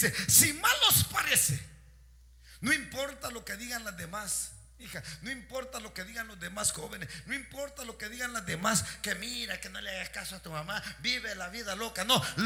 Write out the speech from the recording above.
dice: si mal os parece, no importa lo que digan las demás, hija, no importa lo que digan los demás jóvenes, no importa lo que digan las demás, que mira, que no le hagas caso a tu mamá, vive la vida loca. No,